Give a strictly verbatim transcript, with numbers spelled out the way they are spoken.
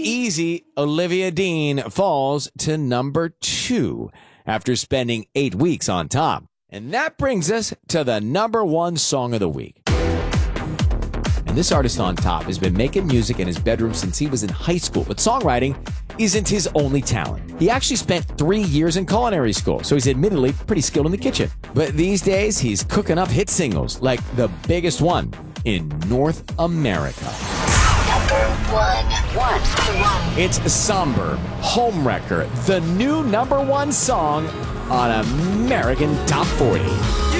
Easy, Olivia Dean falls to number two after spending eight weeks on top. And that brings us to the number one song of the week. And this artist on top has been making music in his bedroom since he was in high school, but songwriting isn't his only talent. He actually spent three years in culinary school, so he's admittedly pretty skilled in the kitchen. But these days, he's cooking up hit singles like the biggest one in North America. Number one. One. It's Somber, Homewrecker, the new number one song on American Top forty.